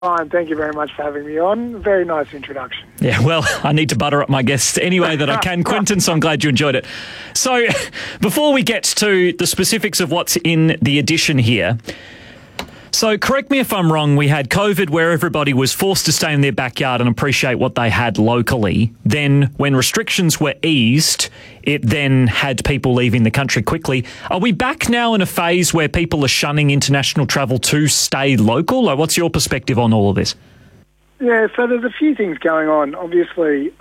Fine, thank you very much for having me on. Very nice introduction. Yeah, well, I need to butter up my guests any way that I can, Quentin, so I'm glad you enjoyed it. So, before we get to the specifics of what's in the edition here, so correct me if I'm wrong, we had COVID where everybody was forced to stay in their backyard and appreciate what they had locally. Then, when restrictions were eased, it then had people leaving the country quickly. Are we back now in a phase where people are shunning international travel to stay local? Or what's your perspective on all of this? Yeah, so there's a few things going on. Obviously,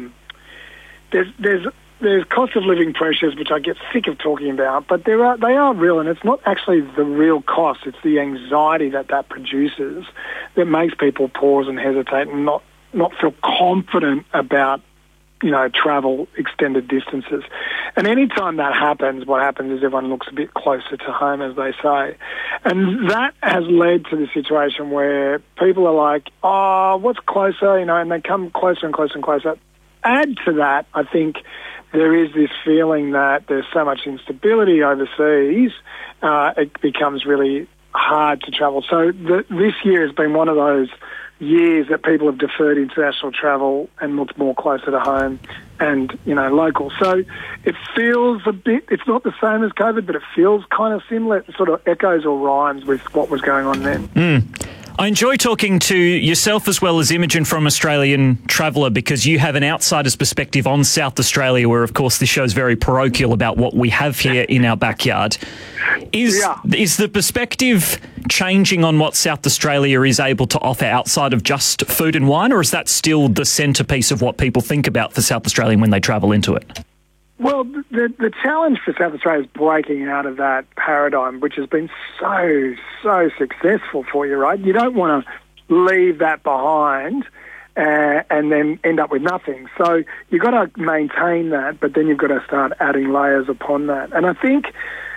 there's cost of living pressures, which I get sick of talking about, but they are real, and it's not actually the real cost. It's the anxiety that produces that makes people pause and hesitate and not feel confident about, travel extended distances. And any time that happens, what happens is everyone looks a bit closer to home, as they say. And that has led to the situation where people are like, oh, what's closer, and they come closer and closer and closer. Add to that, I think, there is this feeling that there's so much instability overseas, it becomes really hard to travel. So this year has been one of those years that people have deferred international travel and looked more closer to home and, local. So it feels it's not the same as COVID, but it feels kind of similar. It sort of echoes or rhymes with what was going on then. I enjoy talking to yourself as well as Imogen from Australian Traveller, because you have an outsider's perspective on South Australia, where, of course, this show is very parochial about what we have here in our backyard. Is the perspective changing on what South Australia is able to offer outside of just food and wine, or is that still the centrepiece of what people think about for South Australia when they travel into it? Well, the challenge for South Australia is breaking out of that paradigm, which has been so successful for you, right? You don't want to leave that behind and then end up with nothing. So you've got to maintain that, but then you've got to start adding layers upon that. And I think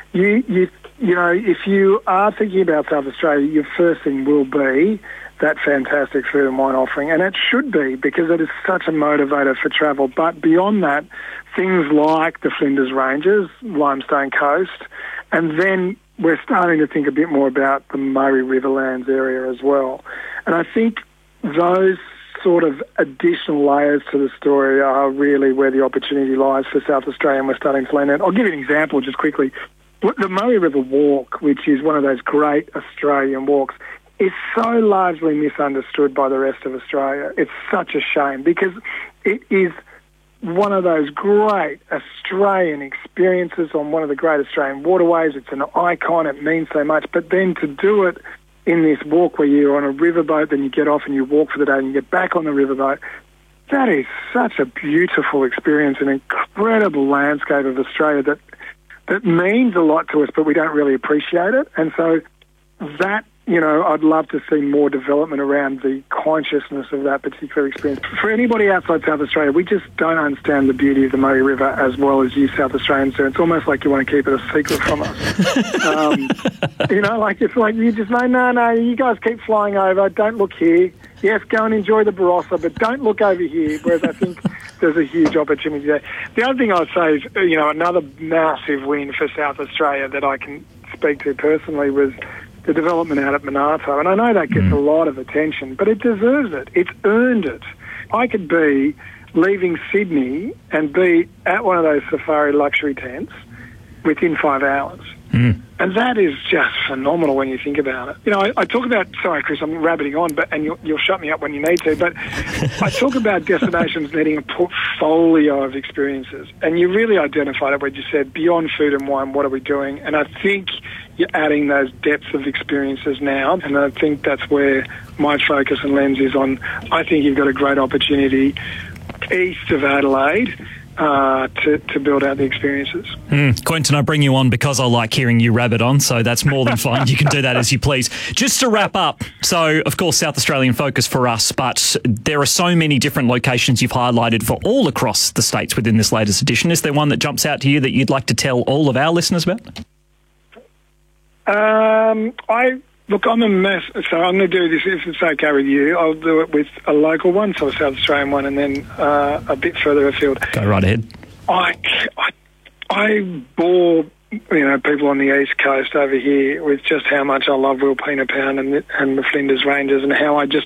if you are thinking about South Australia, your first thing will be that fantastic food and wine offering, and it should be, because it is such a motivator for travel. But beyond that, things like the Flinders Ranges, Limestone Coast, and then we're starting to think a bit more about the Murray Riverlands area as well. And I think those sort of additional layers to the story are really where the opportunity lies for South Australia, and we're starting to learn it. I'll give you an example just quickly. The Murray River Walk, which is one of those great Australian walks, is so largely misunderstood by the rest of Australia. It's such a shame, because it is one of those great Australian experiences on one of the great Australian waterways. It's an icon. It means so much. But then to do it in this walk where you're on a riverboat, then you get off and you walk for the day and you get back on the riverboat, that is such a beautiful experience, an incredible landscape of Australia that means a lot to us, but we don't really appreciate it. And so that, I'd love to see more development around the consciousness of that particular experience. For anybody outside South Australia, we just don't understand the beauty of the Murray River as well as you South Australians do. It's almost like you want to keep it a secret from us. It's like you just no, you guys keep flying over, don't look here. Yes, go and enjoy the Barossa, but don't look over here, whereas I think there's a huge opportunity there. The other thing I'd say is, another massive win for South Australia that I can speak to personally was the development out at Monarto. And I know that gets a lot of attention, but it deserves it. It's earned it. I could be leaving Sydney and be at one of those safari luxury tents within 5 hours. And that is just phenomenal when you think about it. I talk about, sorry, Chris, I'm rabbiting on, and you'll shut me up when you need to, but I talk about destinations needing a portfolio of experiences. And you really identified it when you said, beyond food and wine, what are we doing? And I think you're adding those depths of experiences now, and I think that's where my focus and lens is on. I think you've got a great opportunity east of Adelaide to build out the experiences. Quentin, I bring you on because I like hearing you rabbit on, so that's more than fine. You can do that as you please. Just to wrap up, so of course South Australian focus for us, but there are so many different locations you've highlighted for all across the states within this latest edition. Is there one that jumps out to you that you'd like to tell all of our listeners about? Look, I'm a mess, so I'm going to do this, if it's okay with you. I'll do it with a local one, so a South Australian one, and then a bit further afield. Go right ahead. I bore people on the East Coast over here with just how much I love Wilpena Pound and the Flinders Ranges, and how I just